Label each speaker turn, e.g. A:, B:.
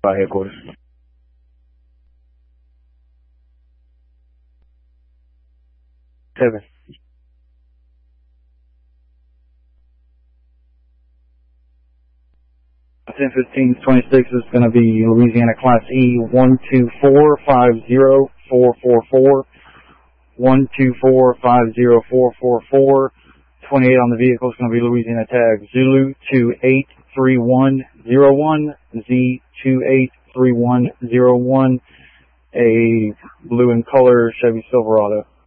A: by headquarters. 7. Ten 1526 is going to be Louisiana Class E 124504444. 124504444. 28 on the vehicle is going to be Louisiana tag Zulu 283101, Z283101, a blue in color Chevy Silverado.